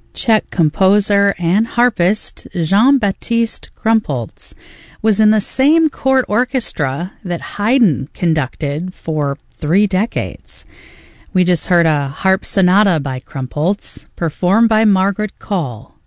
Czech composer and harpist Jean-Baptiste Krumpholz was in the same court orchestra that Haydn conducted for 3 decades. We just heard a harp sonata by Krumpholz, performed by Margaret Call.